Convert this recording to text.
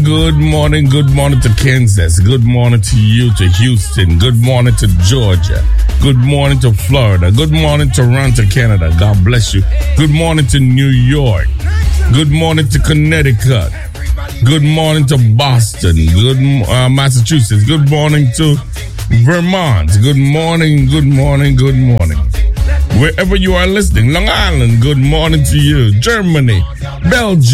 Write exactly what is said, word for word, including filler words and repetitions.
good morning, good morning to Kansas. Good morning to you, to Houston. Good morning to Georgia. Good morning to Florida. Good morning to Toronto, Canada. God bless you. Good morning to New York. Good morning to Connecticut. Good morning to Boston. Good uh, Massachusetts. Good morning to Vermont. Good morning, good morning, good morning. Wherever you are listening, Long Island, good morning to you. Germany, Belgium.